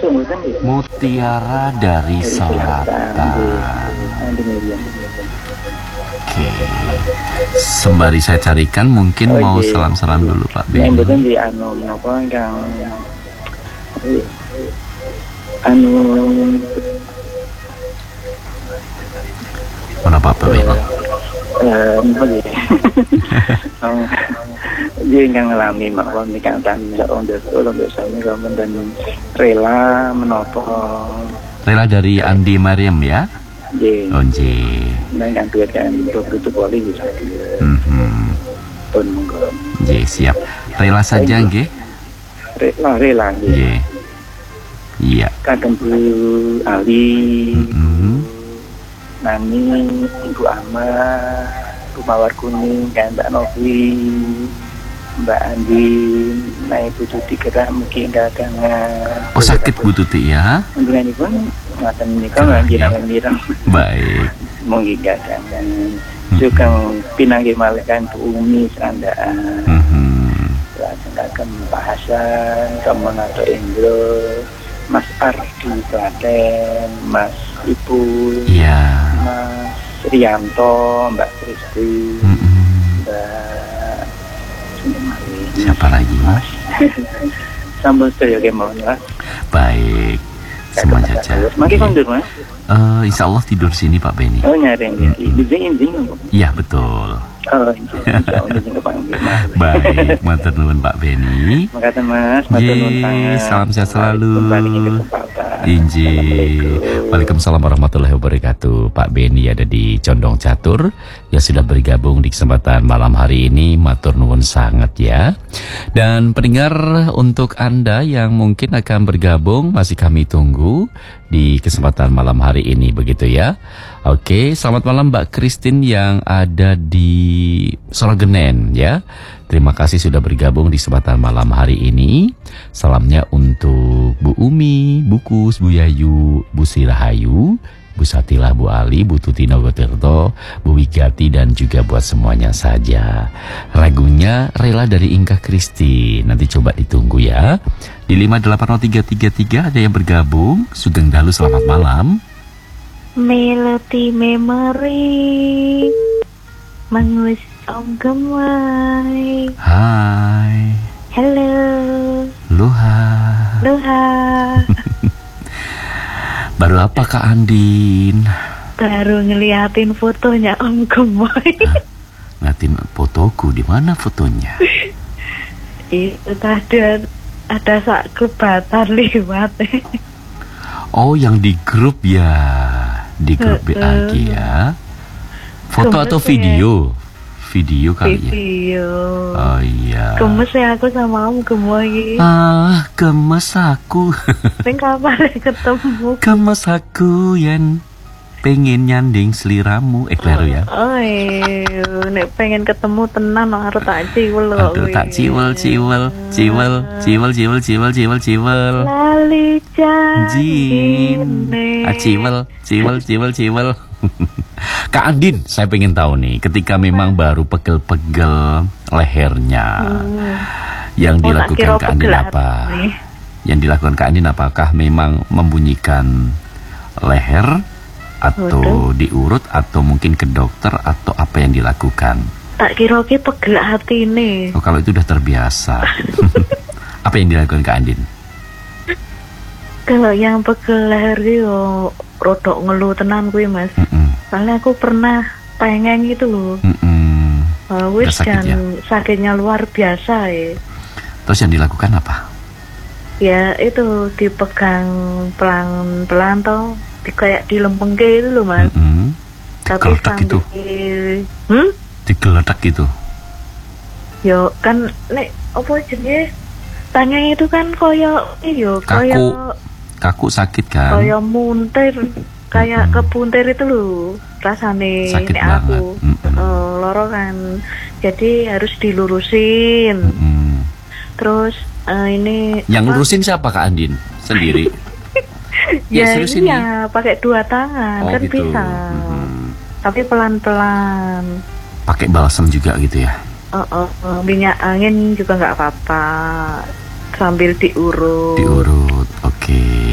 Mutiara dari Selatan. Oke. Sembari saya carikan, mungkin mau salam-salam dulu Pak Beni. Di anu Mana Pak Beni? Dia yang ngalami maklum di kantan orang desa ini kawan dan rela menopang. Rela dari Andi Mariam ya? Iya. Dan kan begitu boleh bisa. Pun monggo. Siap. Rela saja nggih? Rela nggih. Iya. Kakang Bu Ali. Nani, Ibu Ama, Bu Mawar Kuning, Mbak Novi, Mbak Andi, nah Ibu Tuti kita mungkin dagangan. Oh sakit Bu Tuti ya? Dengan ibu ngatain nikah lagi nang Baik. Mungkin dagangan. Juga pinanggi malekan Bu Umi serandaan. Dagangan Pak Hasan, Kemenato Indro, Mas Ardi Klaten, Mas Ibu. Iya. Mas Rianto, Mbak Kristi, Mbak siapa lagi Mas? Sambal saya mau ya. Baik, semua saja. Makin kondur Mas? Insya Allah tidur sini Pak Beni. Oh nyari di sini. Iya betul. Oh insya Allah. Baik, matur nuwun Pak Beni. Makasih Mas, matur nuwun sangat. Salam sehat selalu. Injil. Waalaikumsalam warahmatullahi wabarakatuh. Pak Beni ada di Condong Catur yang sudah bergabung di kesempatan malam hari ini. Matur nuwun sangat ya. Dan pendengar, untuk Anda yang mungkin akan bergabung masih kami tunggu di kesempatan malam hari ini begitu ya. Oke, selamat malam Mbak Christine yang ada di Sorogenen ya. Terima kasih sudah bergabung di kesempatan malam hari ini. Salamnya untuk Bu Umi, Bu Kus, Bu Yayu, Bu Sirahayu, Bu Satila, Bu Ali, Bu Tuti Nogotirto, Bu Wigati, dan juga buat semuanya saja. Lagunya Rela dari Inka Kristi. Nanti coba ditunggu ya. Di 580333 ada yang bergabung. Sugeng Dalu, selamat malam. Melody Memory Mangus Om Gemai. Hai. Hello. Luha. Baru apa Kak Andin? Baru ngeliatin fotonya Om Gemai. Ngeliatin fotoku, di mana fotonya? Itu tadi ada sak kebatan lewat. Oh, yang di grup ya, di grup BAG ya. Foto atau video? Video kali ya. Video. Oh iya. Gemes ya aku sama Om Gemai. Gemes aku. Neng kapan ketemu? Gemes aku yang pengen nyanding seliramu. Kleru ya. Oh iya, nek pengen ketemu tenan harus tak ciwel. Aduh, tak ciwel. Lali janjine. Ciwel. Kak Andin, saya pengen tahu nih, ketika memang baru pegel-pegel lehernya, yang dilakukan Kak Andin apa? Yang dilakukan Kak Andin apakah memang membunyikan leher, atau diurut, atau mungkin ke dokter, atau apa yang dilakukan? Tak kira-kira pegel hati nih. Oh, kalau itu udah terbiasa. Apa yang dilakukan Kak Andin? Kalau yang pegel leher yo rodok ngeluh tenan kuwi Mas. Soalnya aku pernah pengen gitu loh. Wis dan sakitnya luar biasa ya. Terus yang dilakukan apa? Ya itu dipegang pelan-pelan toh, kayak dilempengke itu loh Mas. Tapi digeletak sambil gitu. Digeletak gitu. Yo kan nek apa jenenge? Tanya itu kan koyo iyo koyo kaku sakit kan? Koyo muntir, kayak kepuntir itu loh rasane sakit nek banget. aku. Loro kan. Jadi harus dilurusin. Terus ini yang lurusin siapa Kak Andin? Sendiri? Ya iya, pakai dua tangan kan gitu. Bisa. Tapi pelan-pelan. Pakai balsam juga gitu ya? Minyak angin juga nggak apa-apa. Sambil diurut. Oke.